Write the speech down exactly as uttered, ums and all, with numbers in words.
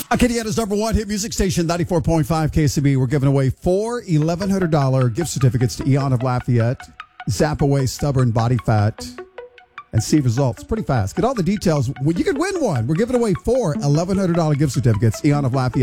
Acadiana's number one hit music station, ninety-four point five K C B. We're giving away four eleven hundred dollars gift certificates to Eon of Lafayette. Zap away stubborn body fat and see results pretty fast. Get all the details. Well, you could win one. We're giving away four eleven hundred dollars gift certificates, Eon of Lafayette.